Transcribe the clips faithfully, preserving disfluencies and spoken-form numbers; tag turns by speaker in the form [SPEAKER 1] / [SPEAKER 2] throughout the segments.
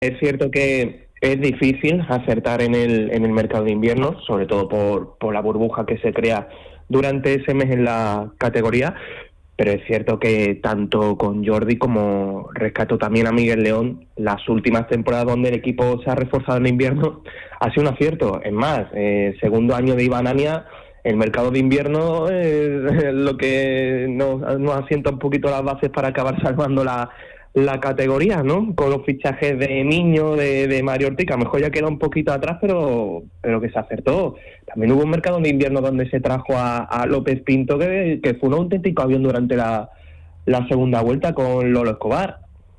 [SPEAKER 1] Es cierto que es difícil acertar en el en el mercado de invierno, sobre todo por, por la burbuja que se crea durante ese mes en la categoría, pero es cierto que tanto con Jordi como rescato también a Miguel León, las últimas temporadas donde el equipo se ha reforzado en invierno ha sido un acierto. Es más, eh, segundo año de Iván Ania, el mercado de invierno es lo que nos, nos asienta un poquito las bases para acabar salvando la la categoría, ¿no? Con los fichajes de Niño, de, de Mario Ortiz, que a lo mejor ya queda un poquito atrás, pero pero que se acertó. También hubo un mercado de invierno donde se trajo a, a López Pinto, que, que fue un auténtico avión durante la, la segunda vuelta con Lolo Escobar.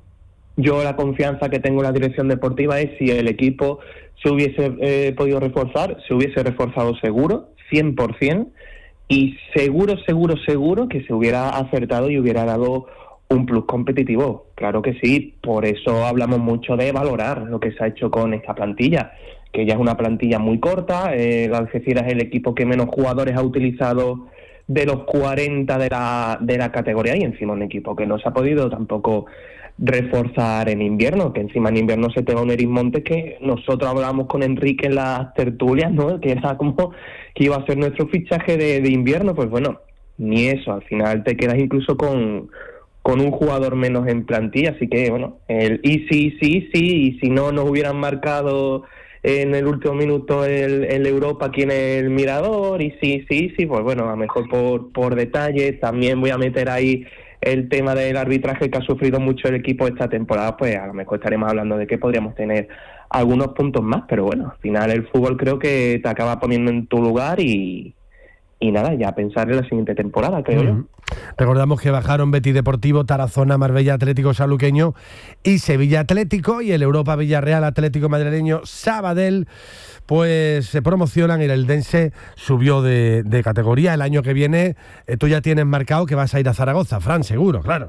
[SPEAKER 1] Yo la confianza que tengo en la dirección deportiva es si el equipo se hubiese eh, podido reforzar, se hubiese reforzado seguro, cien por ciento, y seguro, seguro, seguro que se hubiera acertado y hubiera dado un plus competitivo. Claro que sí, por eso hablamos mucho de valorar lo que se ha hecho con esta plantilla, que ya es una plantilla muy corta. eh, el Algeciras es el equipo que menos jugadores ha utilizado de los cuarenta de la, de la categoría, y encima un equipo que no se ha podido tampoco reforzar en invierno, que encima en invierno se te va un Eric Montes, que nosotros hablábamos con Enrique en las tertulias, ¿no? Que era como que iba a ser nuestro fichaje de, de invierno. Pues bueno, ni eso, al final te quedas incluso con con un jugador menos en plantilla, así que bueno, el y sí, sí, sí, y si no nos hubieran marcado en el último minuto el, el Europa aquí en el Mirador, y sí, sí, sí, pues bueno, a lo mejor por, por detalles. También voy a meter ahí el tema del arbitraje que ha sufrido mucho el equipo esta temporada, pues a lo mejor estaremos hablando de que podríamos tener algunos puntos más, pero bueno, al final el fútbol creo que te acaba poniendo en tu lugar y... Y nada, ya pensar en la siguiente temporada, creo yo.
[SPEAKER 2] Mm. Recordamos que bajaron Betis Deportivo, Tarazona, Marbella Atlético Saluqueño y Sevilla Atlético, y el Europa Villarreal Atlético Madrileño Sabadell pues se promocionan, y el Eldense subió de, de categoría. El año que viene eh, tú ya tienes marcado que vas a ir a Zaragoza, Fran, seguro, claro.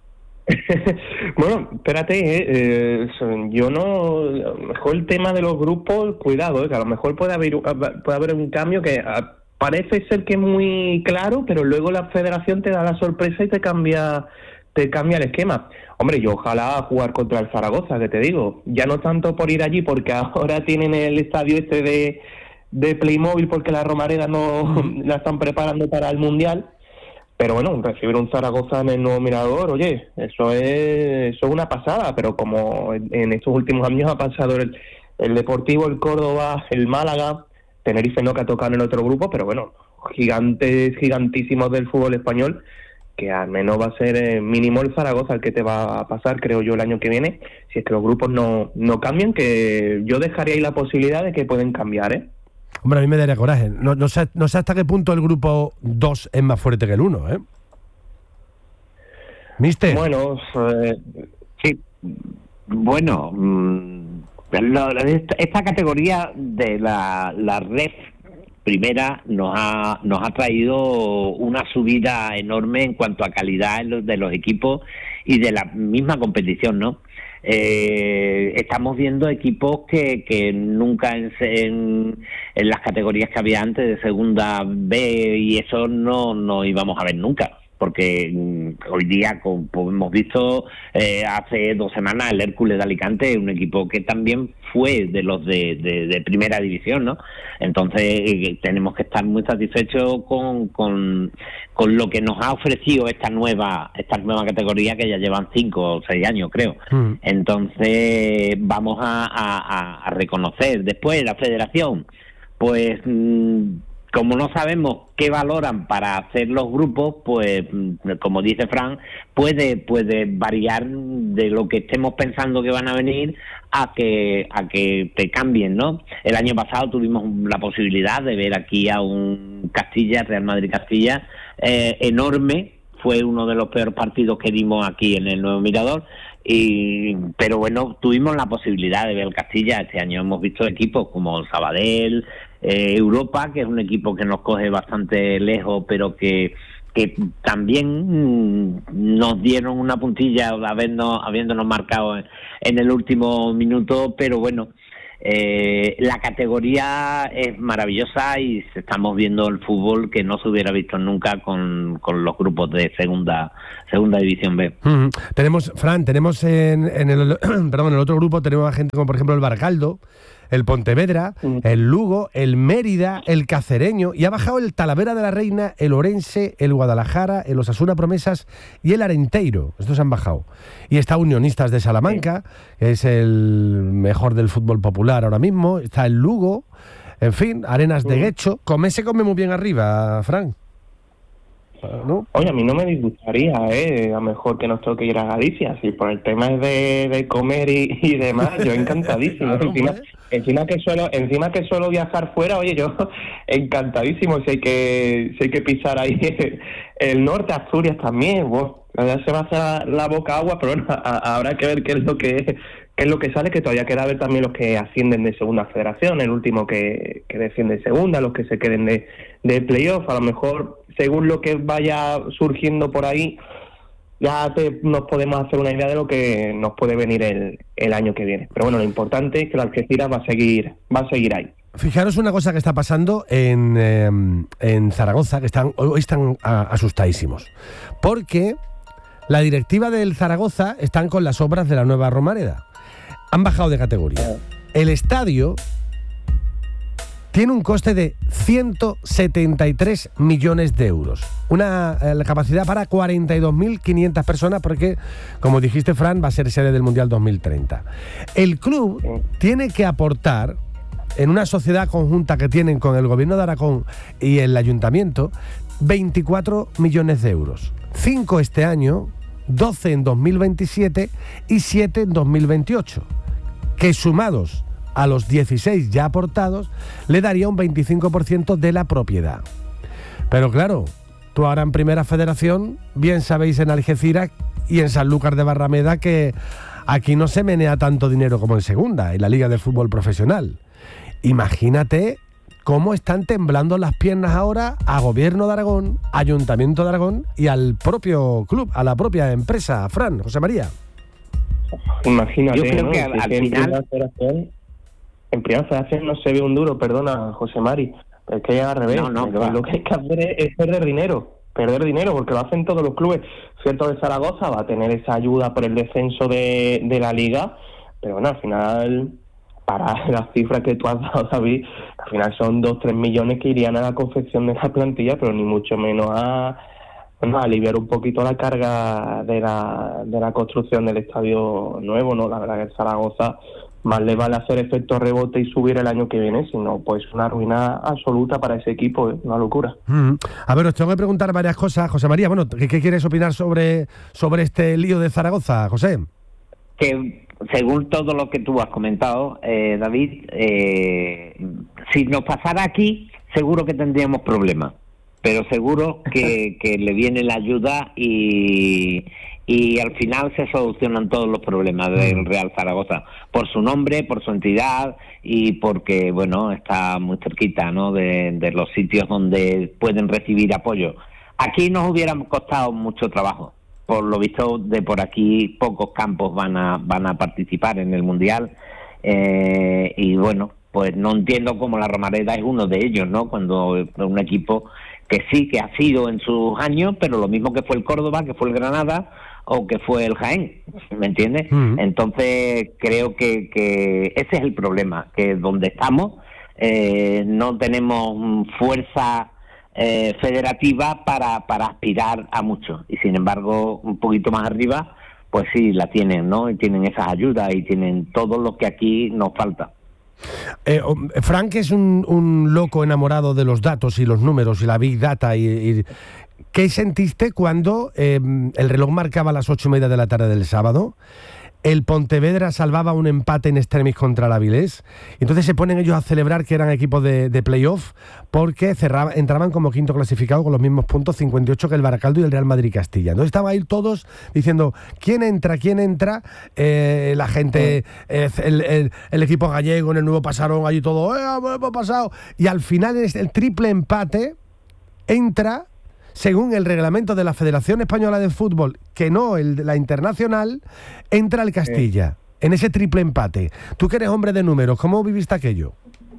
[SPEAKER 1] Bueno, espérate, eh, eh, yo no... A lo mejor el tema de los grupos, cuidado, eh, que a lo mejor puede haber, puede haber un cambio que... A, Parece ser que es muy claro, pero luego la federación te da la sorpresa y te cambia te cambia el esquema. Hombre, yo ojalá jugar contra el Zaragoza, que te digo. Ya no tanto por ir allí, porque ahora tienen el estadio este de, de Playmobil, porque la Romareda no la están preparando para el Mundial. Pero bueno, recibir un Zaragoza en el nuevo Mirador, oye, eso es, eso es una pasada. Pero como en, en estos últimos años ha pasado el, el Deportivo, el Córdoba, el Málaga... Tenerife no, que ha tocado en el otro grupo, pero bueno, gigantes, gigantísimos del fútbol español, que al menos va a ser eh, mínimo el Zaragoza el que te va a pasar, creo yo, el año que viene, si es que los grupos no, no cambian, que yo dejaría ahí la posibilidad de que pueden cambiar, ¿eh?
[SPEAKER 2] Hombre, a mí me daría coraje. No, no, sé, no sé hasta qué punto el grupo dos es más fuerte que el uno, ¿eh? ¿Mister?
[SPEAKER 1] Bueno, eh,
[SPEAKER 3] sí, bueno... Mmm... Esta categoría de la, la Ref primera nos ha nos ha traído una subida enorme en cuanto a calidad de los equipos y de la misma competición, ¿no? Eh, estamos viendo equipos que, que nunca en, en, en las categorías que había antes de segunda B y eso no, no íbamos a ver nunca. Porque mmm, hoy día, como hemos visto, eh, hace dos semanas el Hércules de Alicante, un equipo que también fue de los de, de, de primera división, ¿no? Entonces eh, tenemos que estar muy satisfechos con, con, con lo que nos ha ofrecido esta nueva esta nueva categoría, que ya llevan cinco o seis años, creo. Mm. Entonces vamos a, a, a reconocer. Después la federación, pues... Mmm, como no sabemos qué valoran para hacer los grupos, pues, como dice Fran, puede puede variar de lo que estemos pensando que van a venir a que a que te cambien, ¿no? El año pasado tuvimos la posibilidad de ver aquí a un Castilla, Real Madrid-Castilla, eh, enorme. Fue uno de los peores partidos que dimos aquí en el Nuevo Mirador. Y pero bueno, tuvimos la posibilidad de ver el Castilla. Este año hemos visto equipos como el Sabadell, eh, Europa, que es un equipo que nos coge bastante lejos, pero que que también mmm, nos dieron una puntilla habiéndonos, habiéndonos marcado en, en el último minuto. Pero bueno, Eh, la categoría es maravillosa y estamos viendo el fútbol que no se hubiera visto nunca con, con los grupos de segunda segunda división B.
[SPEAKER 2] Mm, tenemos, Fran, tenemos en, en el perdón, en el otro grupo tenemos a gente como por ejemplo el Baracaldo, el Pontevedra, mm. el Lugo, el Mérida, el Cacereño, y ha bajado el Talavera de la Reina, el Orense, el Guadalajara, el Osasuna Promesas y el Arenteiro. Estos han bajado. Y está Unionistas de Salamanca, que es el mejor del fútbol popular ahora mismo. Está el Lugo, en fin, Arenas de Guecho. Comer se come muy bien arriba, Fran. ¿No?
[SPEAKER 1] Oye, a mí no me disgustaría, ¿eh? A lo mejor que nos toque ir a Galicia, si por el tema es de, de comer y, y demás, yo encantadísimo. Claro, encima, pues. encima que suelo, encima que suelo viajar fuera, oye, yo encantadísimo, si hay que, si hay que pisar ahí el norte, Asturias también, wow, ya se va a hacer la boca agua, pero bueno, a, habrá que ver qué es lo que qué es lo que sale, que todavía queda ver también los que ascienden de segunda federación, el último que, que desciende segunda, los que se queden de, de playoff, a lo mejor según lo que vaya surgiendo por ahí, ya te, nos podemos hacer una idea de lo que nos puede venir el, el año que viene. Pero bueno, lo importante es que la Algeciras va a seguir, va a seguir ahí.
[SPEAKER 2] Fijaros una cosa que está pasando en, eh, en Zaragoza, que están hoy están a, asustadísimos, porque la directiva del Zaragoza están con las obras de la nueva Romareda. Han bajado de categoría. El estadio tiene un coste de ciento setenta y tres millones de euros. Una eh, capacidad para cuarenta y dos mil quinientas personas, porque, como dijiste, Fran, va a ser sede del Mundial dos mil treinta. El club tiene que aportar, en una sociedad conjunta que tienen con el Gobierno de Aragón y el Ayuntamiento, veinticuatro millones de euros. cinco este año, doce en dos mil veintisiete y siete en dos mil veintiocho, que sumados a los dieciséis ya aportados, le daría un veinticinco por ciento de la propiedad. Pero claro, tú ahora en Primera Federación, bien sabéis en Algeciras y en Sanlúcar de Barrameda que aquí no se menea tanto dinero como en Segunda, en la Liga de Fútbol Profesional. Imagínate cómo están temblando las piernas ahora a Gobierno de Aragón, Ayuntamiento de Aragón y al propio club, a la propia empresa. Fran, José María.
[SPEAKER 1] Imagínate,
[SPEAKER 3] yo creo
[SPEAKER 1] ¿no?
[SPEAKER 3] que al, al final...
[SPEAKER 1] En Primera Federación no se ve un duro, perdona, José Mari, es que al revés.
[SPEAKER 3] No, no,
[SPEAKER 1] lo, lo que hay que hacer es, es perder dinero, perder dinero, porque lo hacen todos los clubes. Cierto que Zaragoza va a tener esa ayuda por el descenso de, de la Liga, pero bueno, al final, para las cifras que tú has dado, David, al final son dos, tres millones que irían a la confección de la plantilla, pero ni mucho menos a, bueno, a aliviar un poquito la carga de la, de la construcción del estadio nuevo, ¿no? La verdad que Zaragoza más le vale hacer efecto rebote y subir el año que viene, sino pues una ruina absoluta para ese equipo, ¿eh? Una locura.
[SPEAKER 2] Mm. A ver, os tengo que preguntar varias cosas, José María. Bueno, ¿qué, qué quieres opinar sobre, sobre este lío de Zaragoza, José?
[SPEAKER 3] Que según todo lo que tú has comentado, eh, David, eh, si nos pasara aquí, seguro que tendríamos problemas, pero seguro que, que le viene la ayuda y... y al final se solucionan todos los problemas del Real Zaragoza, por su nombre, por su entidad y porque, bueno, está muy cerquita, ¿no?, de, de los sitios donde pueden recibir apoyo. Aquí nos hubiera costado mucho trabajo. Por lo visto, de por aquí pocos campos van a van a participar en el Mundial eh, y, bueno, pues no entiendo cómo la Romareda es uno de ellos, ¿no?, cuando un equipo que sí, que ha sido en sus años, pero lo mismo que fue el Córdoba, que fue el Granada o que fue el Jaén, ¿me entiendes? Mm. Entonces creo que, que ese es el problema, que donde estamos eh, no tenemos fuerza eh, federativa para, para aspirar a mucho, y sin embargo un poquito más arriba pues sí la tienen, ¿no? Y tienen esas ayudas y tienen todo lo que aquí nos falta.
[SPEAKER 2] Eh, Frank es un, un loco enamorado de los datos y los números y la Big Data. Y, y ¿qué sentiste cuando eh, el reloj marcaba las ocho y media de la tarde del sábado? El Pontevedra salvaba un empate en extremis contra el Avilés. Entonces se ponen ellos a celebrar que eran equipos de, de playoff porque cerraba, entraban como quinto clasificado con los mismos puntos, cincuenta y ocho que el Baracaldo y el Real Madrid Castilla. Entonces estaban ahí todos diciendo ¿quién entra? ¿quién entra? Eh, la gente, eh, el, el, el equipo gallego en el nuevo pasaron allí todo, ¡eh, hemos pasado! Y al final el triple empate entra, según el reglamento de la Federación Española de Fútbol, que no el de la internacional, entra el Castilla. en ese triple empate. Tú que eres hombre de números, ¿cómo viviste aquello?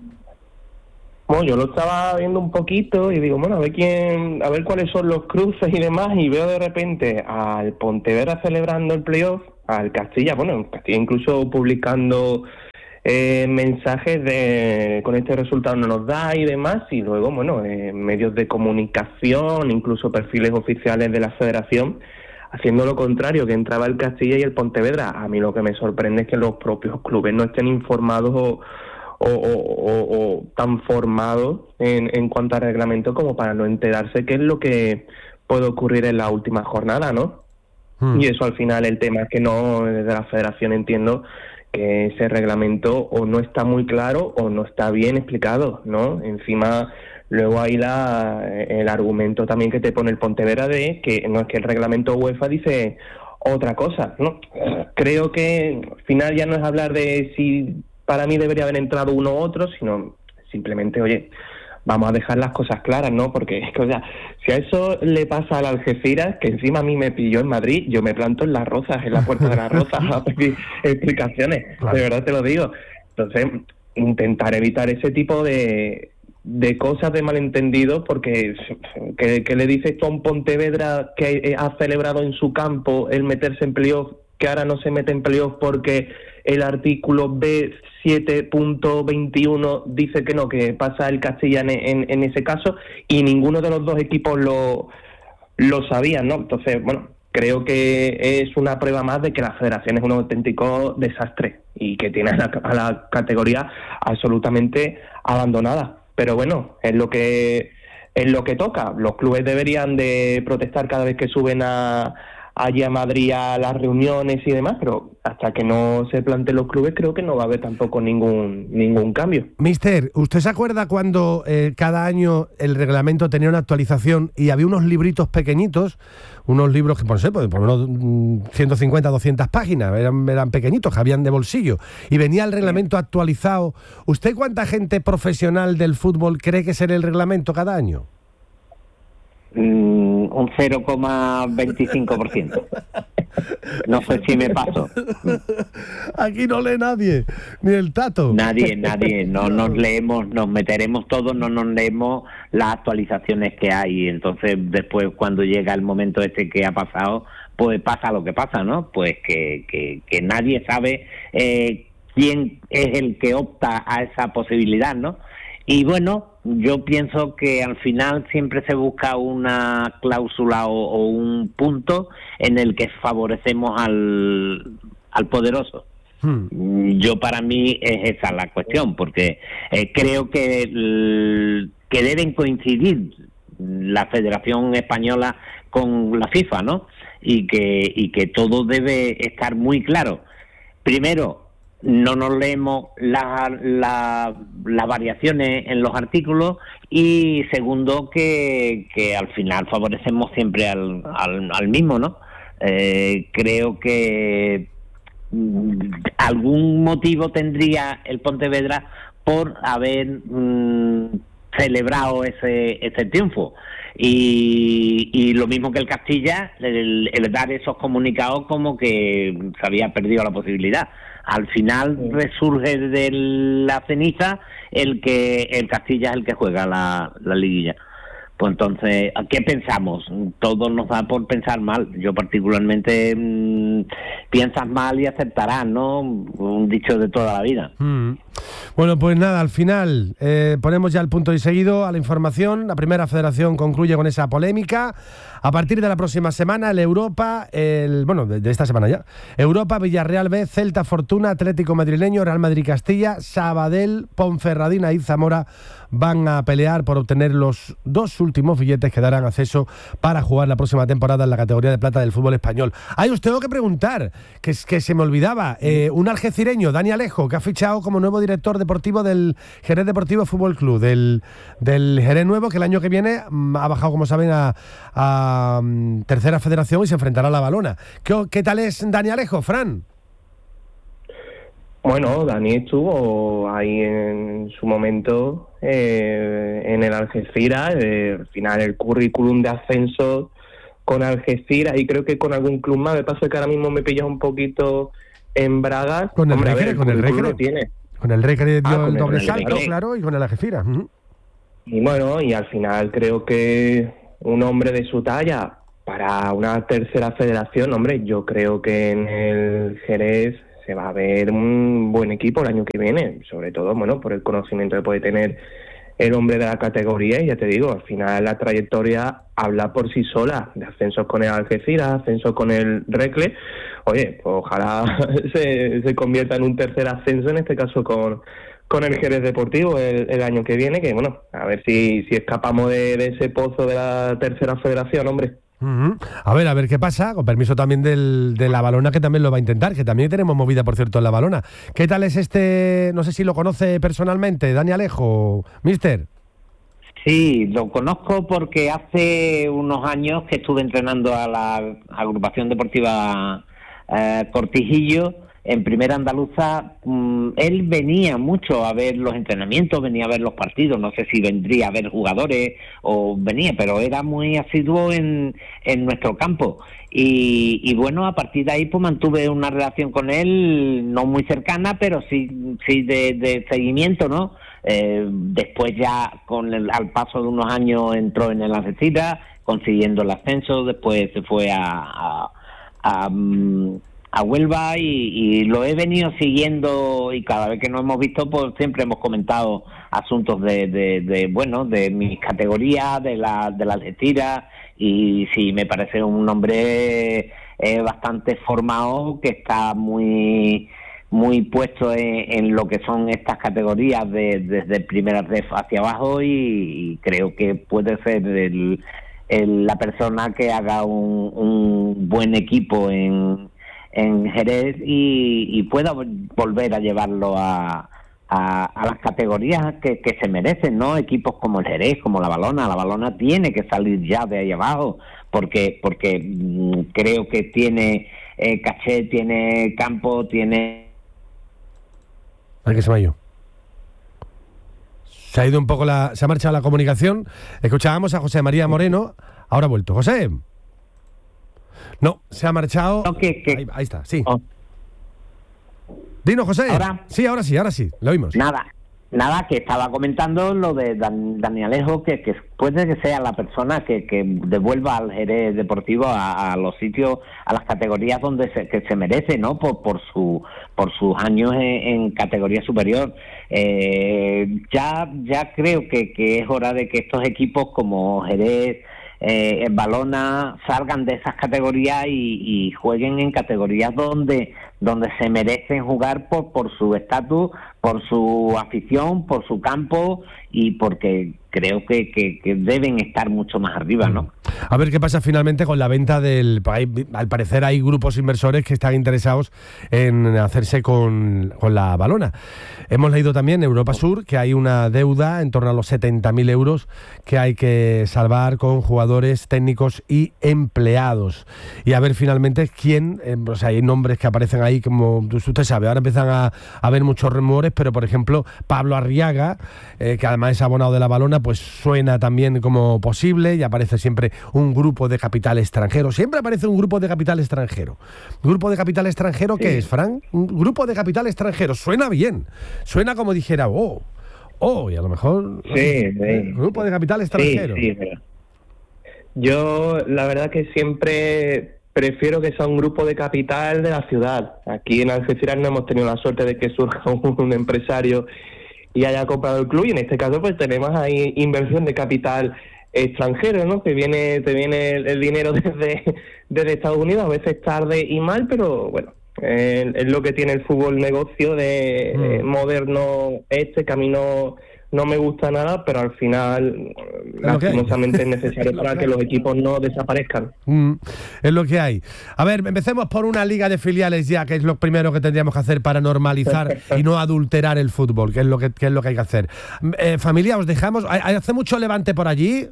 [SPEAKER 1] Bueno, yo lo estaba viendo un poquito y digo, bueno, a ver quién, a ver cuáles son los cruces y demás, y veo de repente al Pontevedra celebrando el playoff, al Castilla, bueno, el Castilla incluso publicando eh, mensajes de con este resultado no nos da y demás, y luego, bueno, eh, medios de comunicación, incluso perfiles oficiales de la federación, haciendo lo contrario, que entraba el Castilla y el Pontevedra. A mí lo que me sorprende es que los propios clubes no estén informados o O, o, o, o tan formados en, en cuanto al reglamento como para no enterarse qué es lo que puede ocurrir en la última jornada, ¿no? Hmm. Y eso al final el tema es que no, desde la federación entiendo que ese reglamento o no está muy claro o no está bien explicado, ¿no? Encima luego hay la, el argumento también que te pone el Pontevedra de que no es que el reglamento UEFA dice otra cosa, ¿no? Creo que al final ya no es hablar de si para mí debería haber entrado uno u otro, sino simplemente, oye, vamos a dejar las cosas claras, ¿no? Porque, es que, o sea, si a eso le pasa al Algeciras, que encima a mí me pilló en Madrid, yo me planto en Las Rozas, en la Puerta de Las Rozas, a pedir explicaciones, claro. De verdad te lo digo. Entonces, intentar evitar ese tipo de, de cosas, de malentendidos, porque que, que le dices tú a un Pontevedra que ha celebrado en su campo el meterse en playoff, que ahora no se mete en playoff porque el artículo B siete punto veintiuno dice que no, que pasa el Castilla en, en, en ese caso, y ninguno de los dos equipos lo, lo sabían, ¿no? Entonces, bueno, creo que es una prueba más de que la federación es un auténtico desastre y que tiene a la, a la categoría absolutamente abandonada. Pero bueno, es lo que es lo que toca. Los clubes deberían de protestar cada vez que suben a allí a Madrid a las reuniones y demás, pero hasta que no se planteen los clubes creo que no va a haber tampoco ningún ningún cambio.
[SPEAKER 2] Mister, ¿usted se acuerda cuando eh, cada año el reglamento tenía una actualización y había unos libritos pequeñitos, unos libros que, no sé, por lo menos ciento cincuenta, doscientas páginas, eran, eran pequeñitos, que habían de bolsillo, y venía el reglamento actualizado? ¿Usted cuánta gente profesional del fútbol cree que será el reglamento cada año?
[SPEAKER 3] Mm, un cero coma veinticinco por ciento. No sé si me paso.
[SPEAKER 2] Aquí no lee nadie, ni el Tato.
[SPEAKER 3] Nadie, nadie. No nos leemos, nos meteremos todos, no nos leemos las actualizaciones que hay. Entonces, después, cuando llega el momento este que ha pasado, pues pasa lo que pasa, ¿no? Pues que, que, que nadie sabe eh, quién es el que opta a esa posibilidad, ¿no? Y bueno, yo pienso que al final siempre se busca una cláusula o, o un punto en el que favorecemos al, al poderoso. Hmm. Yo para mí es esa la cuestión, porque eh, creo que, el, que deben coincidir la Federación Española con la FIFA, ¿no? Y que, y que todo debe estar muy claro. Primero, no nos leemos las la, la variaciones en los artículos, y segundo, que, que al final favorecemos siempre al, al, al mismo, ¿no? Eh, creo que mm, algún motivo tendría el Pontevedra por haber mm, celebrado ese, ese triunfo. Y, y lo mismo que el Castilla, el, el dar esos comunicados como que se había perdido la posibilidad. Al final sí. Resurge de la ceniza el que el Castilla es el que juega la, la liguilla. Pues entonces, ¿qué pensamos? Todos nos da por pensar mal. Yo particularmente mmm, piensas mal y aceptarás, ¿no? Un dicho de toda la vida.
[SPEAKER 2] Mm. Bueno, pues nada, al final eh, ponemos ya el punto y seguido a la información. La primera federación concluye con esa polémica. A partir de la próxima semana, el Europa, el bueno, de, de esta semana ya, Europa, Villarreal B, Celta Fortuna, Atlético Madrileño, Real Madrid Castilla, Sabadell, Ponferradina y Zamora van a pelear por obtener los dos últimos billetes que darán acceso para jugar la próxima temporada en la categoría de plata del fútbol español. Ay, os tengo que preguntar, que, que se me olvidaba, eh, un algecireño, Dani Alejo, que ha fichado como nuevo director deportivo del Jerez Deportivo Fútbol Club, del, del Jerez Nuevo, que el año que viene mm, ha bajado, como saben, a, a um, tercera federación y se enfrentará a la Balona. ¿Qué, qué tal es Dani Alejo, Fran?
[SPEAKER 1] Bueno, Dani estuvo ahí en su momento eh, en el Algeciras, eh, al final el currículum de ascenso con Algeciras y creo que con algún club más. Me pasa que ahora mismo me pillas un poquito en Braga,
[SPEAKER 2] con el
[SPEAKER 1] hombre,
[SPEAKER 2] Recre,
[SPEAKER 1] a ver,
[SPEAKER 2] con el
[SPEAKER 1] currículum
[SPEAKER 2] Recre.
[SPEAKER 1] lo tiene.
[SPEAKER 2] Con el Recre dio
[SPEAKER 1] Ah, con
[SPEAKER 2] el
[SPEAKER 1] el
[SPEAKER 2] doble
[SPEAKER 1] Recre.
[SPEAKER 2] salto, claro, y con el Algeciras. Uh-huh.
[SPEAKER 1] Y bueno, y al final creo que un hombre de su talla para una tercera federación, hombre, yo creo que en el Jerez se va a ver un buen equipo el año que viene, sobre todo, bueno, por el conocimiento que puede tener el hombre de la categoría, y ya te digo, al final la trayectoria habla por sí sola, de ascensos con el Algeciras, ascensos con el Recre. Oye, pues ojalá se, se convierta en un tercer ascenso, en este caso con con el Jerez Deportivo el, el año que viene, que bueno, a ver si, si escapamos de, de ese pozo de la tercera federación, hombre.
[SPEAKER 2] Uh-huh. A ver, a ver qué pasa, con permiso también del, de la Balona, que también lo va a intentar, que también tenemos movida, por cierto, en la Balona. ¿Qué tal es este, no sé si lo conoce personalmente, Dani Alejo, mister?
[SPEAKER 3] Sí, lo conozco porque hace unos años que estuve entrenando a la agrupación deportiva eh, Cortijillo, en Primera Andaluza. Mmm, él venía mucho a ver los entrenamientos, venía a ver los partidos, no sé si vendría a ver jugadores o venía, pero era muy asiduo en, en nuestro campo. Y, y bueno, a partir de ahí pues mantuve una relación con él, no muy cercana, pero sí, sí de, de seguimiento, ¿no? Eh, después ya con el, al paso de unos años entró en el Algeciras, consiguiendo el ascenso, después se fue a... a, a a Huelva y, y lo he venido siguiendo, y cada vez que nos hemos visto pues siempre hemos comentado asuntos de, de, de bueno, de mis categorías, de la de la Algeciras, y sí, me parece un hombre eh, bastante formado, que está muy muy puesto en, en lo que son estas categorías de, desde primera ref hacia abajo, y, y creo que puede ser el, el, la persona que haga un, un buen equipo en en Jerez y, y pueda volver a llevarlo a, a, a las categorías que, que se merecen, ¿no? Equipos como el Jerez, como la Balona. La Balona tiene que salir ya de ahí abajo, porque porque mmm, creo que tiene eh, caché, tiene campo, tiene...
[SPEAKER 2] ¿A qué se me ha ido? Se ha ido un poco la... Se ha marchado la comunicación. Escuchábamos a José María Moreno. Ahora ha vuelto. José... No, se ha marchado.
[SPEAKER 3] No, que, que...
[SPEAKER 2] Ahí, ahí está, sí.
[SPEAKER 3] Oh.
[SPEAKER 2] Dinos, José.
[SPEAKER 3] ¿Ahora?
[SPEAKER 2] Sí, ahora sí, ahora sí, lo oímos.
[SPEAKER 3] Nada, nada, que estaba comentando lo de Dan, Dani Alejo, que, que puede que sea la persona que, que devuelva al Jerez Deportivo a, a los sitios, a las categorías donde se, que se merece, ¿no? Por, por su por sus años en, en categoría superior. Eh, ya ya creo que, que es hora de que estos equipos como Jerez, Eh, en Balona, salgan de esas categorías y, y jueguen en categorías donde donde se merecen jugar por por su estatus, por su afición, por su campo, y porque creo que, que, que deben estar mucho más arriba, ¿no?
[SPEAKER 2] A ver qué pasa finalmente con la venta del... Al parecer hay grupos inversores que están interesados en hacerse con, con la Balona. Hemos leído también en Europa Sur que hay una deuda en torno a los setenta mil euros que hay que salvar con jugadores, técnicos y empleados. Y a ver finalmente quién... Eh, o sea, hay nombres que aparecen ahí como... Usted sabe, ahora empiezan a, a haber muchos rumores, pero por ejemplo Pablo Arriaga, eh, que además es abonado de la Balona, pues suena también como posible, y aparece siempre un grupo de capital extranjero. Siempre aparece un grupo de capital extranjero. ¿Grupo de capital extranjero qué sí. es, Fran? Un grupo de capital extranjero. Suena bien. Suena como dijera, oh, oh, y a lo mejor...
[SPEAKER 1] Sí, sí.
[SPEAKER 2] ¿eh? Grupo de capital extranjero.
[SPEAKER 1] Sí, sí, yo, la verdad que siempre prefiero que sea un grupo de capital de la ciudad. Aquí en Algeciras no hemos tenido la suerte de que surja un, un empresario y haya comprado el club, y en este caso pues tenemos ahí inversión de capital extranjero, ¿no? Que viene, te viene el, el dinero desde, desde Estados Unidos, a veces tarde y mal, pero bueno, eh, es lo que tiene el fútbol negocio de mm. eh, moderno este, que a mí no, no me gusta nada, pero al final lastimosamente es necesario para que los equipos no desaparezcan.
[SPEAKER 2] Mm, es lo que hay. A ver, empecemos por una liga de filiales ya, que es lo primero que tendríamos que hacer para normalizar y no adulterar el fútbol, que es lo que, que es lo que hay que hacer. Eh, familia, os dejamos. ¿Hace mucho levante por allí?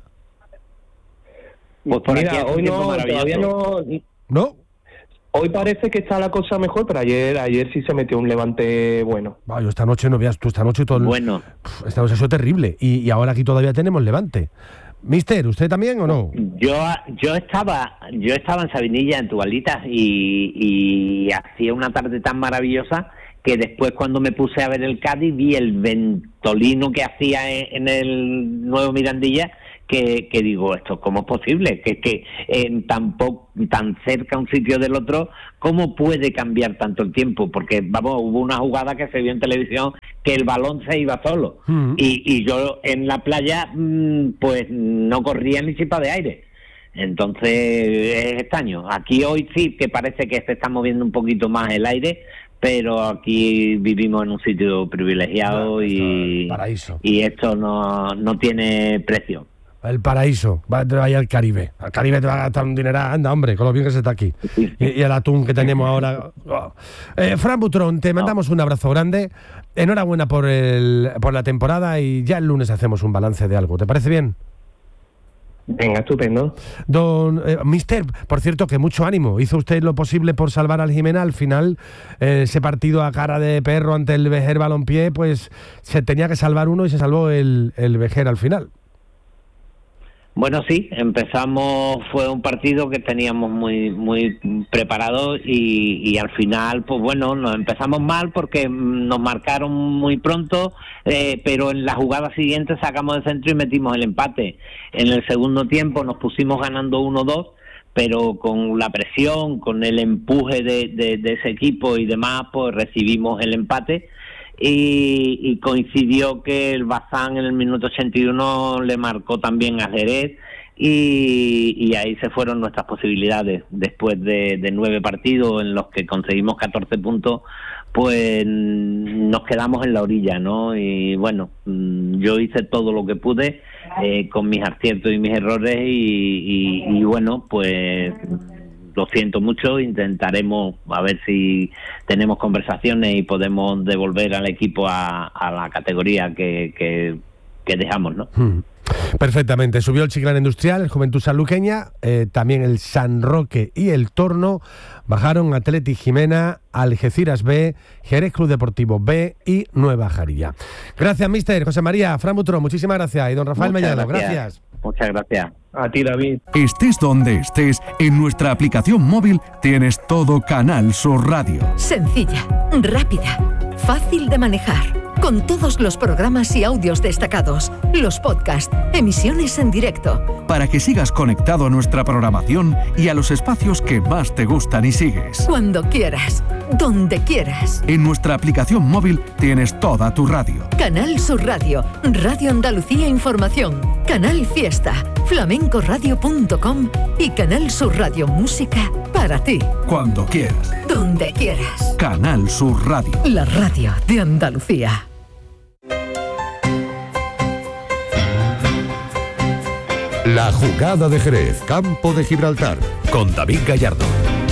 [SPEAKER 1] Pues por Mira, hoy no, todavía no...
[SPEAKER 2] ¿No?
[SPEAKER 1] Hoy parece que está la cosa mejor, pero ayer ayer sí se metió un levante bueno.
[SPEAKER 2] Yo esta noche no veas tú, esta noche todo...
[SPEAKER 3] Bueno.
[SPEAKER 2] Esta noche ha sido terrible, y, y ahora aquí todavía tenemos levante. Mister, ¿usted también o no?
[SPEAKER 3] Yo yo estaba yo estaba en Sabinilla, en Tubalitas, y, y hacía una tarde tan maravillosa que después, cuando me puse a ver el Cádiz, vi el ventolino que hacía en, en el Nuevo Mirandilla, que, que digo, esto cómo es posible, que que eh, tan, po, tan cerca un sitio del otro, ¿cómo puede cambiar tanto el tiempo? Porque, vamos, hubo una jugada que se vio en televisión que el balón se iba solo, uh-huh. y, y yo en la playa pues no corría ni chispa de aire. Entonces es extraño. Aquí hoy sí que parece que se está moviendo un poquito más el aire, pero aquí vivimos en un sitio privilegiado, no, y,
[SPEAKER 2] paraíso.
[SPEAKER 3] Y esto no, no tiene precio.
[SPEAKER 2] El paraíso, vaya al Caribe. Al Caribe te va a gastar un dineral, anda, hombre, con lo bien que se está aquí. Sí. Y, y el atún que tenemos ahora. Oh. Eh, Fran Butrón, te mandamos no. un abrazo grande. Enhorabuena por, el, por la temporada, y ya el lunes hacemos un balance de algo. ¿Te parece bien?
[SPEAKER 1] Venga, estupendo.
[SPEAKER 2] Don eh, Mister, por cierto, que mucho ánimo. Hizo usted lo posible por salvar al Jimena. Al final, eh, ese partido a cara de perro ante el Vejer Balompié, pues se tenía que salvar uno y se salvó el, el Vejer al final.
[SPEAKER 3] Bueno, sí, empezamos, fue un partido que teníamos muy muy preparado, y, y al final, pues bueno, nos empezamos mal porque nos marcaron muy pronto, eh, pero en la jugada siguiente sacamos el centro y metimos el empate. En el segundo tiempo nos pusimos ganando uno dos, pero con la presión, con el empuje de, de, de ese equipo y demás, pues recibimos el empate. Y, y coincidió que el Bazán en el minuto ochenta y uno le marcó también a Jerez, y, y ahí se fueron nuestras posibilidades. Después de, de nueve partidos en los que conseguimos catorce puntos, pues nos quedamos en la orilla, ¿no? Y bueno, yo hice todo lo que pude, eh, con mis aciertos y mis errores, y, y, y bueno, pues lo siento mucho. Intentaremos a ver si tenemos conversaciones y podemos devolver al equipo a, a la categoría que, que, que dejamos, ¿no?
[SPEAKER 2] Hmm. Perfectamente. Subió el Chiclana Industrial, el Juventud Sanluqueña, eh, también el San Roque y el Torno. Bajaron Atleti Jimena, Algeciras B, Jerez Club Deportivo B y Nueva Jarilla. Gracias, mister José María. Fran Butrón, muchísimas gracias. Y don Rafael
[SPEAKER 3] Muchas
[SPEAKER 2] Mellado,
[SPEAKER 3] gracias.
[SPEAKER 2] gracias.
[SPEAKER 3] Muchas gracias.
[SPEAKER 1] A ti, David.
[SPEAKER 4] Estés donde estés, en nuestra aplicación móvil tienes todo Canal Sur Radio.
[SPEAKER 5] Sencilla, rápida, fácil de manejar, con todos los programas y audios destacados, los podcasts, emisiones en directo.
[SPEAKER 4] Para que sigas conectado a nuestra programación y a los espacios que más te gustan y sigues.
[SPEAKER 5] Cuando quieras, donde quieras.
[SPEAKER 4] En nuestra aplicación móvil tienes toda tu radio.
[SPEAKER 5] Canal Sur Radio, Radio Andalucía Información, Canal Fiesta, flamenco radio punto com y Canal Sur Radio Música para ti.
[SPEAKER 4] Cuando quieras.
[SPEAKER 5] Donde quieras.
[SPEAKER 4] Canal Sur Radio.
[SPEAKER 5] La radio de Andalucía.
[SPEAKER 6] La jugada de Jerez, Campo de Gibraltar, con David Gallardo.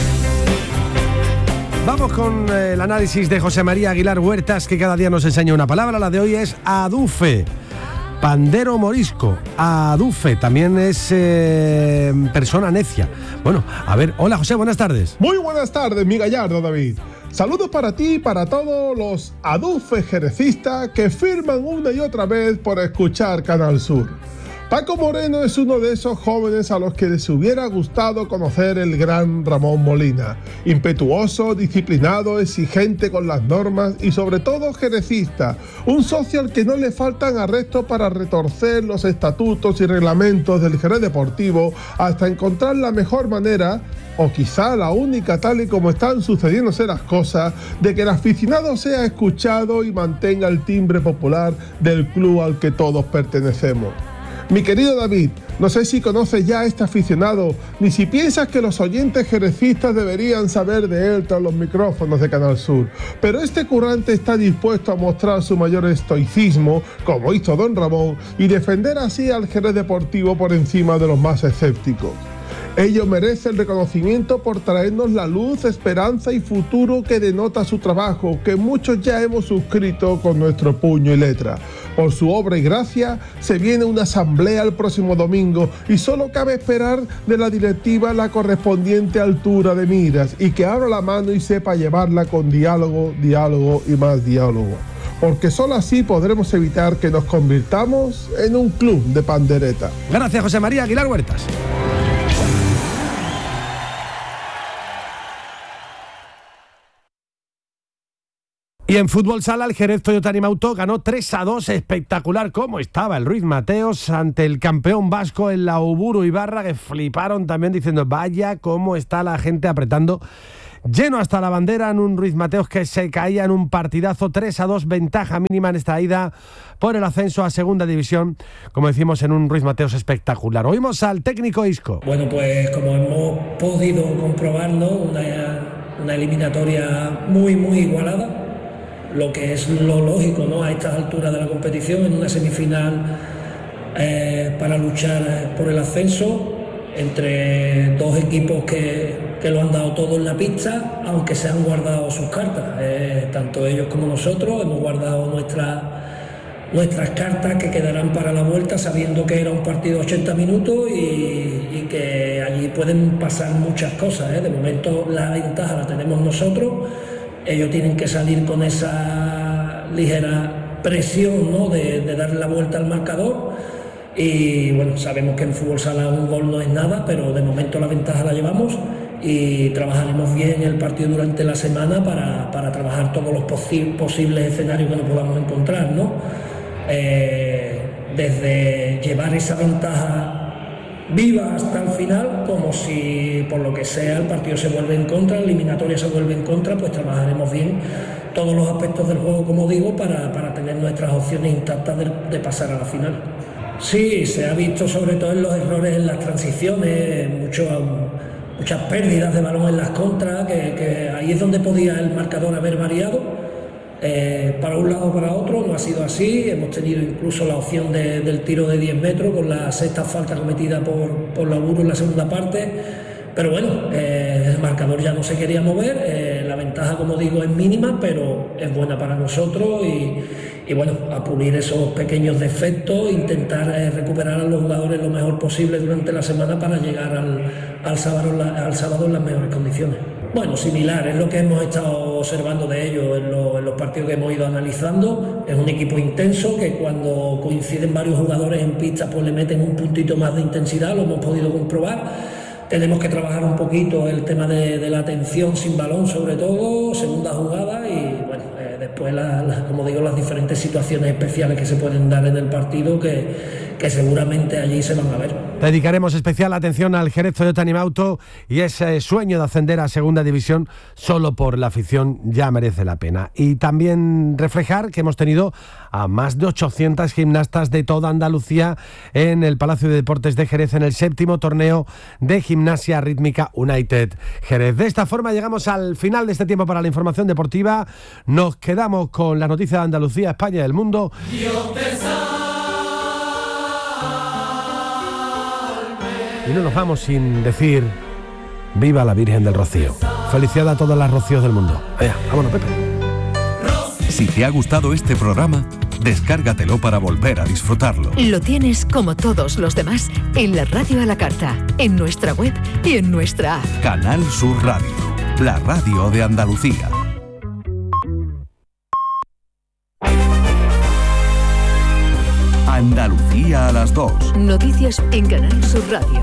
[SPEAKER 2] Vamos con el análisis de José María Aguilar Huertas, que cada día nos enseña una palabra. La de hoy es adufe. Pandero morisco, adufe, también es eh, persona necia. Bueno, a ver, hola José, buenas tardes.
[SPEAKER 7] Muy buenas tardes, mi Gallardo David. Saludos para ti y para todos los adufes jerecistas que firman una y otra vez por escuchar Canal Sur. Paco Moreno es uno de esos jóvenes a los que les hubiera gustado conocer el gran Ramón Molina. Impetuoso, disciplinado, exigente con las normas y sobre todo jerecista. Un socio al que no le faltan arrestos para retorcer los estatutos y reglamentos del Jerez Deportivo hasta encontrar la mejor manera, o quizá la única tal y como están sucediéndose las cosas, de que el aficionado sea escuchado y mantenga el timbre popular del club al que todos pertenecemos. Mi querido David, no sé si conoces ya a este aficionado, ni si piensas que los oyentes jerecistas deberían saber de él tras los micrófonos de Canal Sur, pero este currante está dispuesto a mostrar su mayor estoicismo, como hizo Don Ramón, y defender así al Jerez Deportivo por encima de los más escépticos. Ello merece el reconocimiento por traernos la luz, esperanza y futuro que denota su trabajo, que muchos ya hemos suscrito con nuestro puño y letra. Por su obra y gracia se viene una asamblea el próximo domingo y solo cabe esperar de la directiva la correspondiente altura de miras y que abra la mano y sepa llevarla con diálogo, diálogo y más diálogo. porque solo así podremos evitar que nos convirtamos en un club de pandereta.
[SPEAKER 2] Gracias, José María Aguilar Huertas. Y en fútbol sala, el Jerez Toyota Animauto ganó tres a dos, espectacular cómo estaba el Ruiz Mateos ante el campeón vasco en la Uburu Ibarra, que fliparon también diciendo, vaya cómo está la gente apretando. Lleno hasta la bandera en un Ruiz Mateos que se caía en un partidazo. Tres a dos, ventaja mínima en esta ida por el ascenso a segunda división, como decimos, en un Ruiz Mateos espectacular. Oímos al técnico Isco.
[SPEAKER 8] Bueno, pues como hemos podido comprobarlo, una, una eliminatoria muy muy igualada, lo que es lo lógico, ¿no?, a estas alturas de la competición, en una semifinal eh, para luchar por el ascenso entre dos equipos que, que lo han dado todo en la pista, aunque se han guardado sus cartas, eh, tanto ellos como nosotros hemos guardado nuestra, nuestras cartas que quedarán para la vuelta, sabiendo que era un partido de ochenta minutos y, y que allí pueden pasar muchas cosas, ¿eh? De momento la ventaja la tenemos nosotros. Ellos tienen que salir con esa ligera presión, ¿no?, de, de darle la vuelta al marcador. Y bueno, sabemos que en fútbol sala un gol no es nada, pero de momento la ventaja la llevamos y trabajaremos bien el partido durante la semana para, para trabajar todos los posi- posibles escenarios que nos podamos encontrar, ¿no? Eh, desde llevar esa ventaja viva hasta el final, como si por lo que sea el partido se vuelve en contra, la eliminatoria se vuelve en contra, pues trabajaremos bien todos los aspectos del juego, como digo, para, para tener nuestras opciones intactas de, de pasar a la final. Sí, se ha visto sobre todo en los errores en las transiciones, mucho, muchas pérdidas de balón en las contras, que, que ahí es donde podía el marcador haber variado. Eh, para un lado o para otro, no ha sido así. Hemos tenido incluso la opción de, del tiro de diez metros con la sexta falta cometida por, por la Uburu en la segunda parte, pero bueno, eh, el marcador ya no se quería mover. Eh, la ventaja, como digo, es mínima, pero es buena para nosotros y, y bueno, a pulir esos pequeños defectos, intentar eh, recuperar a los jugadores lo mejor posible durante la semana para llegar al, al, sábado, al sábado en las mejores condiciones. Bueno, similar, es lo que hemos estado observando de ellos en, lo, en los partidos que hemos ido analizando. Es un equipo intenso que cuando coinciden varios jugadores en pista pues le meten un puntito más de intensidad, lo hemos podido comprobar. Tenemos que trabajar un poquito el tema de, de la atención sin balón, sobre todo, segunda jugada y bueno, eh, después, la, la, como digo, las diferentes situaciones especiales que se pueden dar en el partido que, que seguramente allí se van a ver.
[SPEAKER 2] Dedicaremos especial atención al Jerez Toyota Animauto y ese sueño de ascender a segunda división solo por la afición ya merece la pena. Y también reflejar que hemos tenido a más de ochocientas gimnastas de toda Andalucía en el Palacio de Deportes de Jerez en el séptimo torneo de Gimnasia Rítmica United Jerez. De esta forma llegamos al final de este tiempo para la información deportiva. Nos quedamos con la noticia de Andalucía, España y el mundo. Y no nos vamos sin decir viva la Virgen del Rocío. Felicidad a todas las rocíos del mundo. Venga, vámonos, Pepe.
[SPEAKER 4] Si te ha gustado este programa, descárgatelo para volver a disfrutarlo.
[SPEAKER 5] Lo tienes, como todos los demás, en la radio a la carta, en nuestra web y en nuestra app.
[SPEAKER 4] Canal Sur Radio, la radio de Andalucía. Andalucía a las dos.
[SPEAKER 5] Noticias en Canal Sur Radio.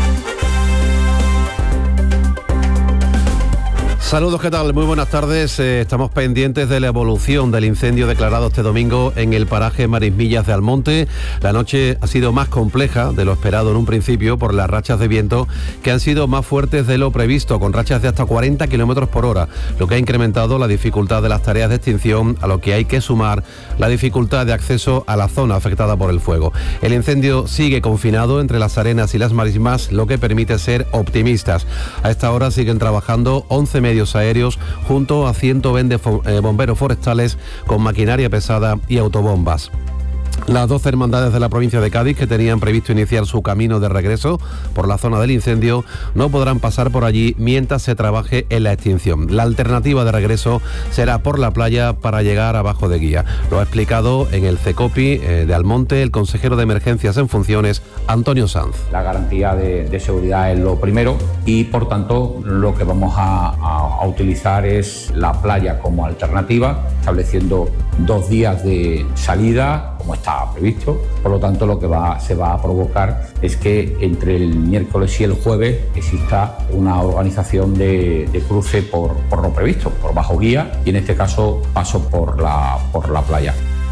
[SPEAKER 9] Saludos, ¿qué tal? Muy buenas tardes. Eh, estamos pendientes de la evolución del incendio declarado este domingo en el paraje Marismillas de Almonte. La noche ha sido más compleja de lo esperado en un principio por las rachas de viento que han sido más fuertes de lo previsto, con rachas de hasta cuarenta kilómetros por hora, lo que ha incrementado la dificultad de las tareas de extinción, a lo que hay que sumar la dificultad de acceso a la zona afectada por el fuego. El incendio sigue confinado entre las Arenas y las Marismas, lo que permite ser optimistas. A esta hora siguen trabajando once medios aéreos junto a ciento veinte bomberos forestales con maquinaria pesada y autobombas. Las doce hermandades de la provincia de Cádiz que tenían previsto iniciar su camino de regreso por la zona del incendio no podrán pasar por allí mientras se trabaje en la extinción. La alternativa de regreso será por la playa para llegar a Bajo de Guía. Lo ha explicado en el CECOPI eh, de Almonte el consejero de Emergencias en funciones, Antonio Sanz.
[SPEAKER 10] La garantía de, de seguridad es lo primero y por tanto lo que vamos a, a, a utilizar es la playa como alternativa, estableciendo dos días de salida, como estaba previsto. Por lo tanto, lo que va, se va a provocar es que entre el miércoles y el jueves exista una organización de, de cruce por, por lo previsto, por bajo guía, y en este caso paso por la, por la playa.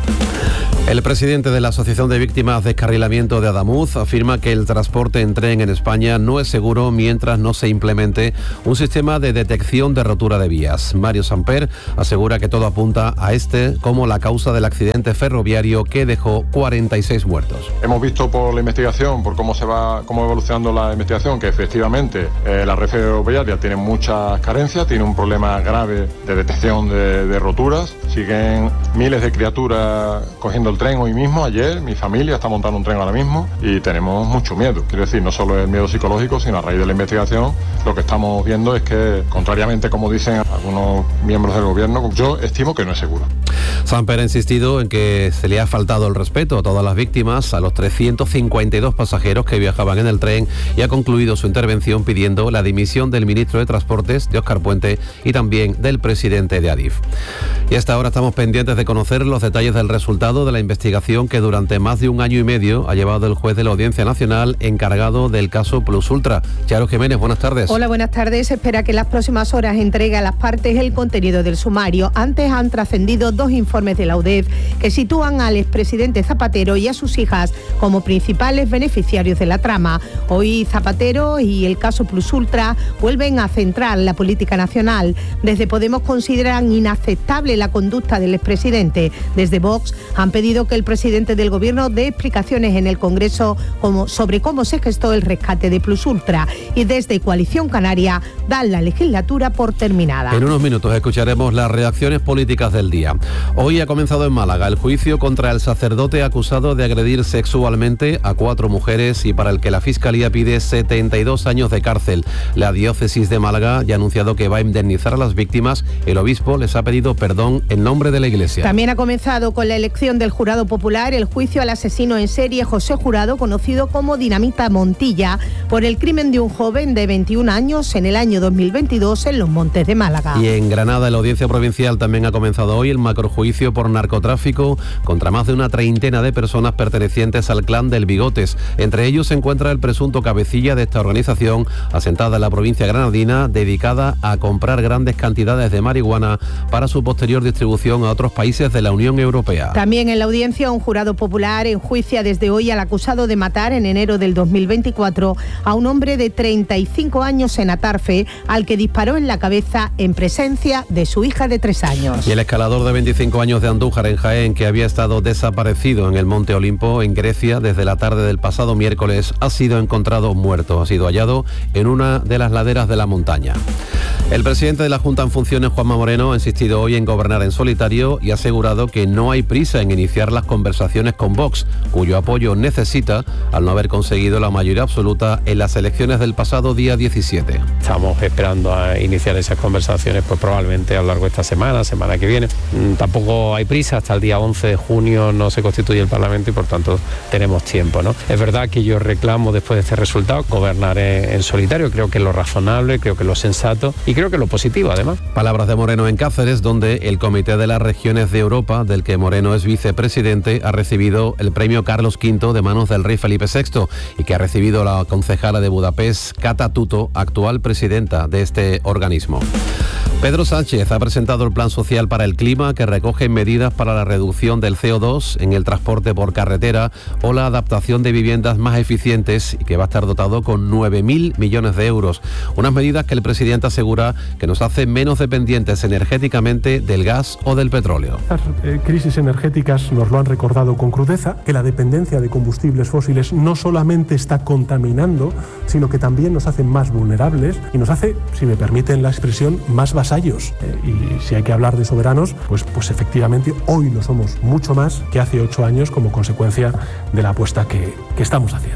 [SPEAKER 9] El presidente de la Asociación de Víctimas de Descarrilamiento de Adamuz afirma que el transporte en tren en España no es seguro mientras no se implemente un sistema de detección de rotura de vías. Mario Samper asegura que todo apunta a este como la causa del accidente ferroviario que dejó cuarenta y seis muertos.
[SPEAKER 11] Hemos visto por la investigación, por cómo se va, cómo va evolucionando la investigación, que efectivamente eh, la red ferroviaria tiene muchas carencias, tiene un problema grave de detección de, de roturas. Siguen miles de criaturas cogiendo el tren hoy mismo. Ayer mi familia está montando un tren ahora mismo y tenemos mucho miedo. Quiero decir, no solo el miedo psicológico, sino a raíz de la investigación lo que estamos viendo es que, contrariamente como dicen algunos miembros del gobierno, yo estimo que no es seguro.
[SPEAKER 9] Samper ha insistido en que se le ha faltado el respeto a todas las víctimas, a los trescientos cincuenta y dos pasajeros que viajaban en el tren, y ha concluido su intervención pidiendo la dimisión del ministro de Transportes, de Óscar Puente, y también del presidente de Adif. Y hasta ahora estamos pendientes de conocer los detalles del resultado de la investigación que durante más de un año y medio ha llevado el juez de la Audiencia Nacional encargado del caso Plus Ultra. Charo Jiménez, buenas tardes.
[SPEAKER 12] Hola, buenas tardes. Se espera que en las próximas horas entregue a las partes el contenido del sumario. Antes han trascendido dos informes de la U D E F que sitúan al expresidente Zapatero y a sus hijas como principales beneficiarios de la trama. Hoy Zapatero y el caso Plus Ultra vuelven a centrar la política nacional. Desde Podemos consideran inaceptable la conducta del expresidente. Desde Vox han pedido que el presidente del Gobierno dé explicaciones en el Congreso como, sobre cómo se gestó el rescate de Plus Ultra. Y desde Coalición Canaria dan la legislatura por terminada.
[SPEAKER 9] En unos minutos escucharemos las reacciones políticas del día. Hoy ha comenzado en Málaga el juicio contra el sacerdote acusado de agredir sexualmente a cuatro mujeres y para el que la Fiscalía pide setenta y dos años de cárcel. La diócesis de Málaga ya ha anunciado que va a indemnizar a las víctimas. El obispo les ha pedido perdón en nombre de la Iglesia.
[SPEAKER 12] También ha comenzado con la elección del jurado popular el juicio al asesino en serie José Jurado, conocido como Dinamita Montilla, por el crimen de un joven de veintiún años en el año dos mil veintidós en Los Montes de Málaga.
[SPEAKER 9] Y en Granada, la Audiencia Provincial también ha comenzado hoy el macrojuicio por narcotráfico contra más de una treintena de personas pertenecientes al clan del Bigotes. Entre ellos se encuentra el presunto cabecilla de esta organización, asentada en la provincia granadina, dedicada a comprar grandes cantidades de marihuana para su posterior distribución a otros países de la Unión Europea.
[SPEAKER 12] También en la audiencia un jurado popular enjuicia desde hoy al acusado de matar en enero del dos mil veinticuatro a un hombre de treinta y cinco años en Atarfe, al que disparó en la cabeza en presencia de su hija de tres años.
[SPEAKER 9] Y el escalador de veinticinco años de Andújar, en Jaén, que había estado desaparecido en el Monte Olimpo, en Grecia, desde la tarde del pasado miércoles, ha sido encontrado muerto. Ha sido hallado en una de las laderas de la montaña. El presidente de la Junta en funciones, Juanma Moreno, ha insistido hoy en gobernar en solitario y ha asegurado que no hay prisa en iniciar las conversaciones con Vox, cuyo apoyo necesita al no haber conseguido la mayoría absoluta en las elecciones del pasado día diecisiete.
[SPEAKER 13] Estamos esperando a iniciar esas conversaciones pues probablemente a lo largo de esta semana, semana que viene. Tampoco hay prisa, hasta el día once de junio no se constituye el Parlamento y por tanto tenemos tiempo, ¿no? Es verdad que yo reclamo después de este resultado gobernar en, en solitario, creo que es lo razonable, creo que es lo sensato y creo que es lo positivo además.
[SPEAKER 9] Palabras de Moreno en Cáceres, donde el Comité de las Regiones de Europa, del que Moreno es vicepresidente, ha recibido el premio Carlos quinto de manos del rey Felipe sexto y que ha recibido la concejala de Budapest, Kata Tuto, actual presidenta de este organismo. Pedro Sánchez ha presentado el Plan Social para el Clima, que recoge medidas para la reducción del C O dos en el transporte por carretera o la adaptación de viviendas más eficientes, y que va a estar dotado con nueve mil millones de euros. Unas medidas que el presidente asegura que nos hacen menos dependientes energéticamente del gas o del petróleo.
[SPEAKER 14] Las eh, crisis energéticas nos lo han recordado con crudeza, que la dependencia de combustibles fósiles no solamente está contaminando, sino que también nos hace más vulnerables y nos hace, si me permiten la expresión, más vasallos. Eh, y si hay que hablar de soberanos, pues, pues efectivamente hoy lo somos mucho más que hace ocho años como consecuencia de la apuesta que, que estamos haciendo.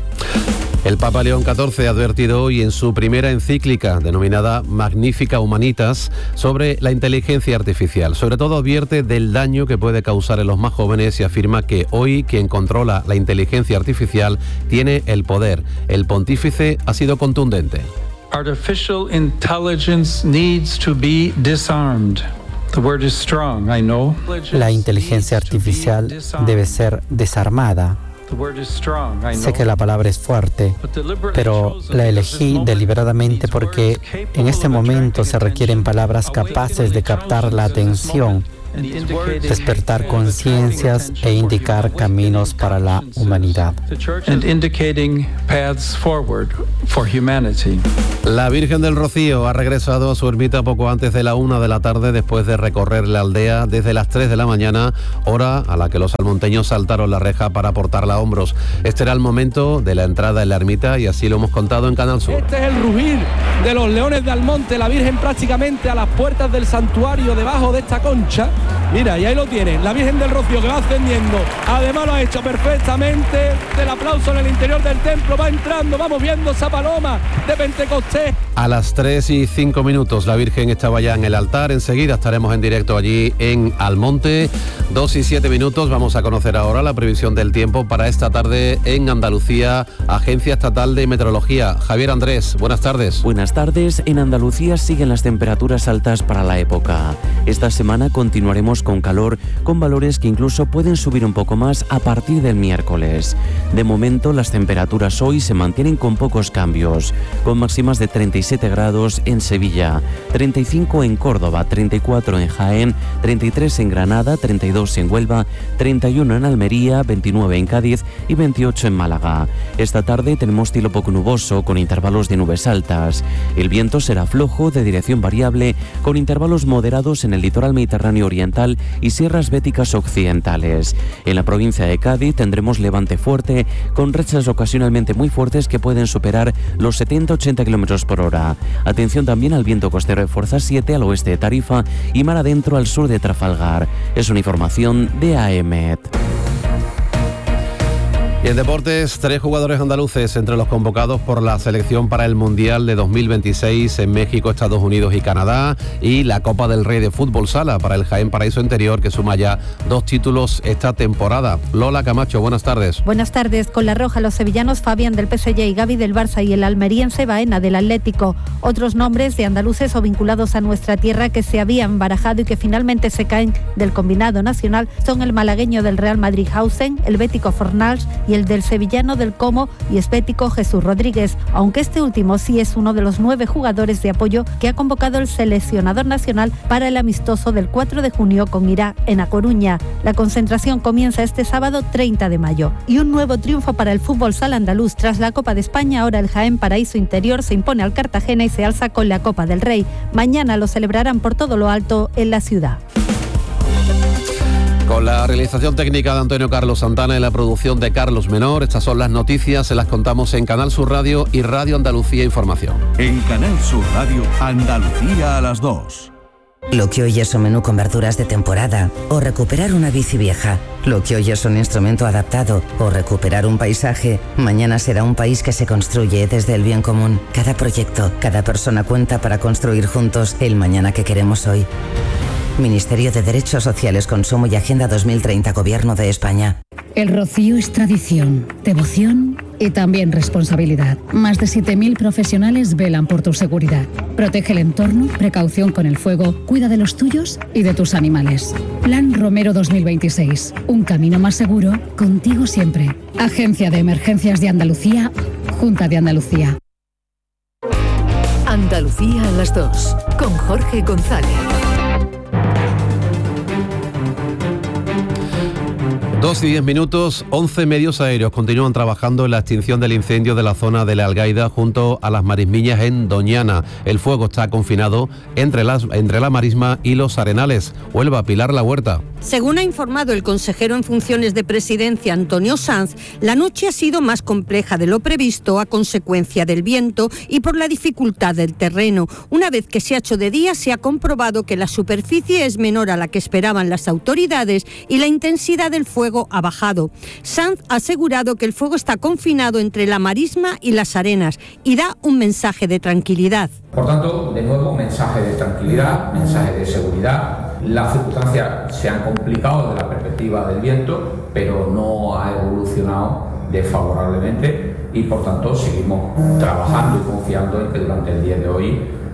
[SPEAKER 9] El Papa León catorce ha advertido hoy en su primera encíclica, denominada Magnificat Humanitas, sobre la inteligencia artificial. Sobre todo advierte del daño que puede causar en los más jóvenes y afirma que hoy quien controla la inteligencia artificial tiene el poder. El pontífice ha sido contundente.
[SPEAKER 15] Artificial intelligence needs to be disarmed. La inteligencia artificial debe ser desarmada. Sé que la palabra es fuerte, pero la elegí deliberadamente porque en este momento se requieren palabras capaces de captar la atención, despertar conciencias e indicar caminos para la humanidad.
[SPEAKER 9] La Virgen del Rocío ha regresado a su ermita poco antes de la una de la tarde después de recorrer la aldea desde las tres de la mañana, hora a la que los almonteños saltaron la reja para portarla a hombros. Este era el momento de la entrada en la ermita y así lo hemos contado en Canal Sur.
[SPEAKER 16] Este es el rugir de los leones de Almonte, la Virgen prácticamente a las puertas del santuario debajo de esta concha. Mira, y ahí lo tienen, la Virgen del Rocío que va ascendiendo. Además lo ha hecho perfectamente. Del aplauso en el interior del templo, va entrando, vamos viendo esa paloma de Pentecostés.
[SPEAKER 9] A las tres y cinco minutos la Virgen estaba ya en el altar. Enseguida estaremos en directo allí en Almonte. Dos y siete minutos. Vamos a conocer ahora la previsión del tiempo para esta tarde en Andalucía. Agencia Estatal de Meteorología. Javier Andrés, buenas tardes.
[SPEAKER 17] Buenas tardes. En Andalucía siguen las temperaturas altas para la época. Esta semana continuaremos con calor, con valores que incluso pueden subir un poco más a partir del miércoles. De momento las temperaturas hoy se mantienen con pocos cambios, con máximas de treinta y siete grados en Sevilla, treinta y cinco en Córdoba, treinta y cuatro en Jaén, treinta y tres en Granada, treinta y dos en Huelva, treinta y uno en Almería, veintinueve en Cádiz y veintiocho en Málaga. Esta tarde tenemos cielo poco nuboso con intervalos de nubes altas. El viento será flojo de dirección variable con intervalos moderados en el litoral mediterráneo oriental y sierras béticas occidentales. En la provincia de Cádiz tendremos levante fuerte con rachas ocasionalmente muy fuertes que pueden superar los setenta a ochenta kilómetros por hora. Atención también al viento costero de fuerza siete al oeste de Tarifa y mar adentro al sur de Trafalgar. Es una información de A E M E T.
[SPEAKER 9] Y en deportes, tres jugadores andaluces entre los convocados por la selección para el Mundial de dos mil veintiséis en México, Estados Unidos y Canadá, y la Copa del Rey de Fútbol Sala para el Jaén Paraíso Interior, que suma ya dos títulos esta temporada. Lola Camacho, buenas tardes.
[SPEAKER 18] Buenas tardes. Con la roja, los sevillanos Fabián del P S G y Gavi del Barça y el almeriense Baena del Atlético. Otros nombres de andaluces o vinculados a nuestra tierra que se habían barajado y que finalmente se caen del combinado nacional son el malagueño del Real Madrid Hausen, el bético Fornals y el del sevillano del Como y esbético Jesús Rodríguez, aunque este último sí es uno de los nueve jugadores de apoyo que ha convocado el seleccionador nacional para el amistoso del cuatro de junio con Irak en A Coruña. La concentración comienza este sábado treinta de mayo. Y un nuevo triunfo para el fútbol sala andaluz. Tras la Copa de España, ahora el Jaén Paraíso Interior se impone al Cartagena y se alza con la Copa del Rey. Mañana lo celebrarán por todo lo alto en la ciudad.
[SPEAKER 9] Con la realización técnica de Antonio Carlos Santana y la producción de Carlos Menor, estas son las noticias, se las contamos en Canal Sur Radio y Radio Andalucía Información.
[SPEAKER 4] En Canal Sur Radio, Andalucía a las dos.
[SPEAKER 19] Lo que hoy es un menú con verduras de temporada o recuperar una bici vieja. Lo que hoy es un instrumento adaptado o recuperar un paisaje, mañana será un país que se construye desde el bien común. Cada proyecto, cada persona cuenta para construir juntos el mañana que queremos hoy. Ministerio de Derechos Sociales, Consumo y Agenda dos mil treinta, Gobierno de España.
[SPEAKER 20] El Rocío es tradición, devoción y también responsabilidad. Más de siete mil profesionales velan por tu seguridad. Protege el entorno, precaución con el fuego, cuida de los tuyos y de tus animales. Plan Romero dos mil veintiséis. Un camino más seguro, contigo siempre. Agencia de Emergencias de Andalucía, Junta de Andalucía.
[SPEAKER 5] Andalucía a las dos, con Jorge González.
[SPEAKER 9] Dos y diez minutos, once medios aéreos continúan trabajando en la extinción del incendio de la zona de La Algaida junto a las Marismiñas en Doñana. El fuego está confinado entre, las, entre la Marisma y los Arenales. Huelva, Pilar La Huerta.
[SPEAKER 21] Según ha informado el consejero en funciones de presidencia, Antonio Sanz, la noche ha sido más compleja de lo previsto a consecuencia del viento y por la dificultad del terreno. Una vez que se ha hecho de día, se ha comprobado que la superficie es menor a la que esperaban las autoridades y la intensidad del fuego ha bajado. Sanz ha asegurado que el fuego está confinado entre la Marisma y las Arenas y da un mensaje de tranquilidad.
[SPEAKER 10] Por tanto, de nuevo, mensaje de tranquilidad, mensaje de seguridad. Las circunstancias se han complicado desde la perspectiva del viento, pero no ha evolucionado desfavorablemente y por tanto seguimos trabajando y confiando en que durante el día de hoy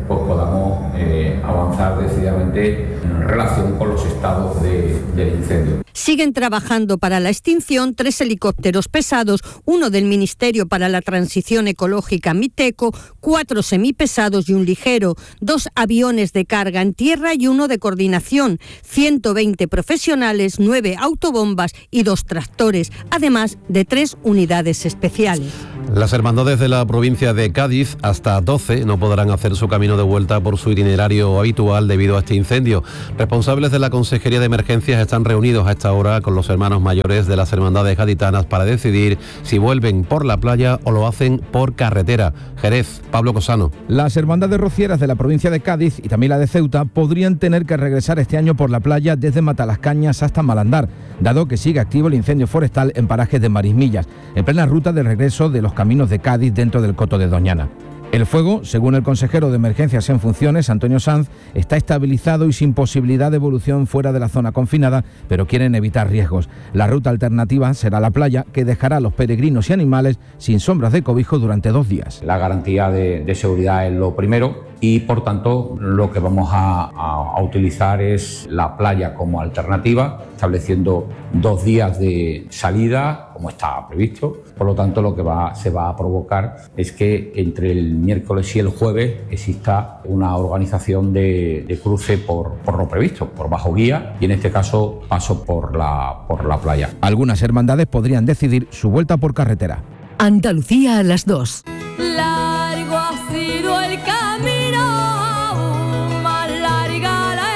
[SPEAKER 10] pues podamos eh, avanzar decididamente en relación con los estados de, del incendio.
[SPEAKER 21] Siguen trabajando para la extinción tres helicópteros pesados, uno del Ministerio para la Transición Ecológica Miteco, cuatro semipesados y un ligero, dos aviones de carga en tierra y uno de coordinación, ciento veinte profesionales, nueve autobombas y dos tractores, además de tres unidades especiales.
[SPEAKER 9] Las hermandades de la provincia de Cádiz, hasta doce, no podrán hacer su camino de vuelta por su itinerario habitual debido a este incendio. Responsables de la Consejería de Emergencias están reunidos a esta hora con los hermanos mayores de las hermandades gaditanas para decidir si vuelven por la playa o lo hacen por carretera. Jerez, Pablo Cosano.
[SPEAKER 3] Las hermandades rocieras de la provincia de Cádiz y también la de Ceuta podrían tener que regresar este año por la playa desde Matalascañas hasta Malandar, dado que sigue activo el incendio forestal en parajes de Marismillas, en plena ruta de regreso de los caminos de Cádiz dentro del Coto de Doñana. El fuego, según el consejero de Emergencias en funciones, Antonio Sanz, está estabilizado y sin posibilidad de evolución fuera de la zona confinada, pero quieren evitar riesgos. La ruta alternativa será la playa, que dejará a los peregrinos y animales sin sombras de cobijo durante dos días.
[SPEAKER 10] La garantía de, de seguridad es lo primero y, por tanto, lo que vamos a, a, a utilizar es la playa como alternativa, estableciendo dos días de salida, como está previsto. Por lo tanto, lo que va, se va a provocar es que entre el miércoles y el jueves exista una organización de, de cruce por, por lo previsto, por bajo guía, y en este caso paso por la, por la playa.
[SPEAKER 3] Algunas hermandades podrían decidir su vuelta por carretera.
[SPEAKER 5] Andalucía a las dos.
[SPEAKER 22] Largo ha sido el camino, más larga la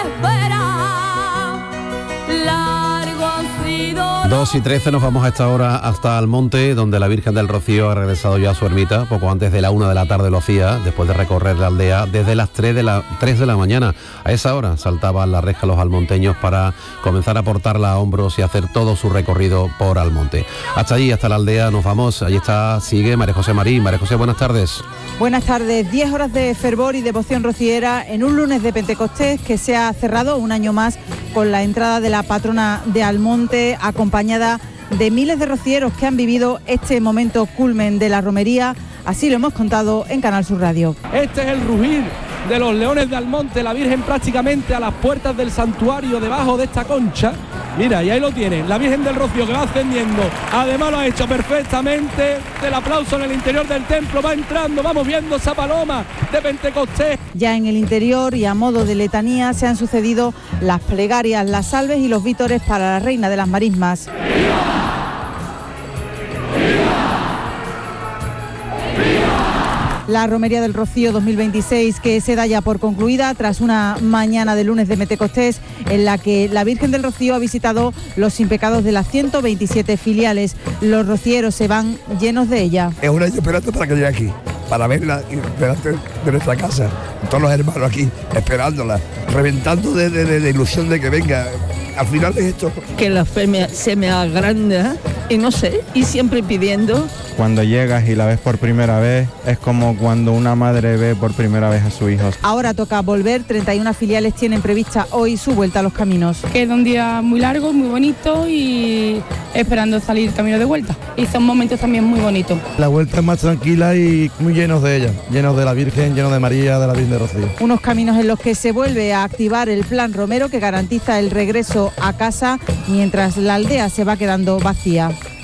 [SPEAKER 22] espera. Largo ha sido...
[SPEAKER 9] dos y trece nos vamos a esta hora hasta Almonte, donde la Virgen del Rocío ha regresado ya a su ermita. Poco antes de la una de la tarde lo hacía, después de recorrer la aldea desde las tres de la, tres de la mañana. A esa hora saltaban la reja los almonteños para comenzar a portarla a hombros y hacer todo su recorrido por Almonte. Hasta allí, hasta la aldea nos vamos. Allí está, sigue María José Marín. María José, buenas tardes.
[SPEAKER 23] Buenas tardes. Diez horas de fervor y devoción rociera en un lunes de Pentecostés que se ha cerrado un año más con la entrada de la patrona de Almonte, acompañada de miles de rocieros que han vivido este momento culmen de la romería. Así lo hemos contado en Canal Sur Radio.
[SPEAKER 16] Este es el rugir de los leones de Almonte, la Virgen prácticamente a las puertas del santuario, debajo de esta concha. Mira, y ahí lo tienen, la Virgen del Rocío que va ascendiendo. Además lo ha hecho perfectamente. El aplauso en el interior del templo, va entrando, vamos viendo esa paloma de Pentecostés.
[SPEAKER 23] Ya en el interior y a modo de letanía se han sucedido las plegarias, las salves y los vítores para la Reina de las Marismas. La Romería del Rocío dos mil veintiséis que se da ya por concluida tras una mañana de lunes de Pentecostés en la que la Virgen del Rocío ha visitado los sin pecados de las ciento veintisiete filiales. Los rocieros se van llenos de ella.
[SPEAKER 24] Es un año esperando para que llegue aquí, para verla delante de nuestra casa, todos los hermanos aquí esperándola, reventando de, de, de ilusión de que venga. Al final es esto.
[SPEAKER 25] Que la fe me, se me agranda y no sé, y siempre pidiendo.
[SPEAKER 26] Cuando llegas y la ves por primera vez, es como cuando una madre ve por primera vez a su hijo.
[SPEAKER 23] Ahora toca volver, treinta y una filiales tienen prevista hoy su vuelta a los caminos.
[SPEAKER 27] Queda un día muy largo, muy bonito y esperando salir camino de vuelta. Y son momentos también muy bonitos.
[SPEAKER 28] La vuelta es más tranquila y muy llenos de ella, llenos de la Virgen, llenos de María, de la Virgen de Rocío.
[SPEAKER 23] Unos caminos en los que se vuelve a activar el plan Romero que garantiza el regreso a casa mientras la aldea se va quedando vacía.